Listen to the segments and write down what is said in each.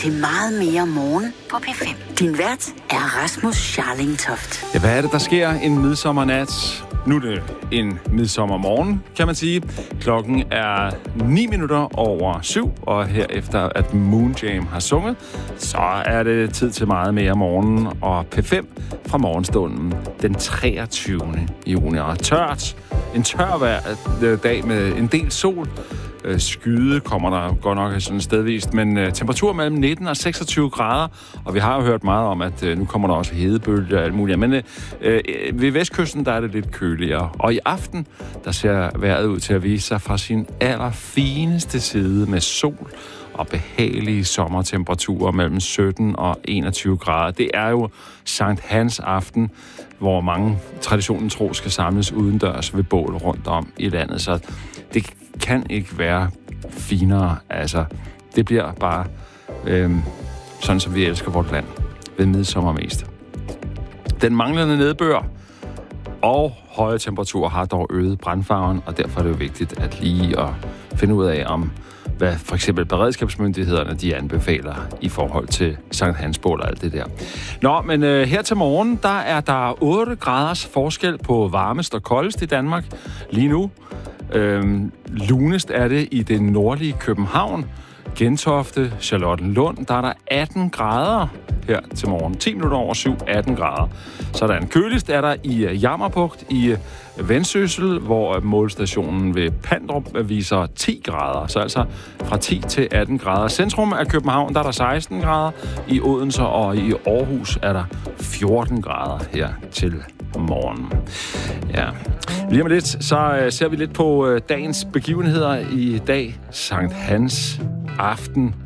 til Meget mere morgen på P5. Din vært er Rasmus Scharlingtoft. Ja, hvad er det, der sker en midsommernat? Nu er det en midsommermorgen, kan man sige. Klokken er 7:09, og herefter at Moon Jam har sunget, så er det tid til Meget mere morgen og P5 fra morgenstunden den 23. juni. Og en tør dag med en del sol. Skyde kommer der godt nok sådan stedvist, men temperatur mellem 19 og 26 grader, og vi har jo hørt meget om, at nu kommer der også hedebølger og alt muligt. Men ved vestkysten, der er det lidt køligere. Og i aften, der ser vejret ud til at vise sig fra sin allerfineste side med sol og behagelige sommertemperaturer mellem 17 og 21 grader. Det er jo Sankt Hans aften, hvor mange traditionen tro skal samles udendørs ved bål rundt om i landet. Så det kan ikke være finere. Altså, det bliver bare sådan, som vi elsker vort land ved midsommer mest. Den manglende nedbør og høje temperaturer har dog øget brandfaren, og derfor er det jo vigtigt at lige at finde ud af, om hvad for eksempel beredskabsmyndighederne de anbefaler i forhold til Sankt Hans bål og alt det der. Nå, men her til morgen, der er der 8 graders forskel på varmest og koldest i Danmark lige nu. Lunest er det i det nordlige København, Gentofte, Charlottenlund, der er der 18 grader her til morgen. 7:10, 18 grader. Sådan. Køligst er der i Jammerbugt i Vendsyssel, hvor målstationen ved Pandrup viser 10 grader. Så altså fra 10 til 18 grader. Centrum af København, der er der 16 grader. I Odense og i Aarhus er der 14 grader her til morgen. Ja. Lige om lidt, så ser vi lidt på dagens begivenheder i dag. Sankt Hans aften.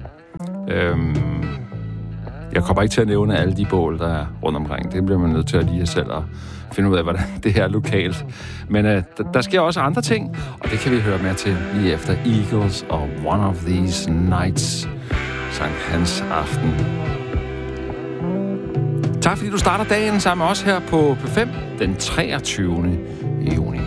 Jeg kommer ikke til at nævne alle de bål, der er rundt omkring. Det bliver man nødt til at lige selv at finde ud af, hvordan det her er lokalt. Men der sker også andre ting, og det kan vi høre mere til lige efter Eagles og One of These Nights. Sankt Hans aften. Tak fordi du starter dagen sammen med os her på P5 den 23. juni.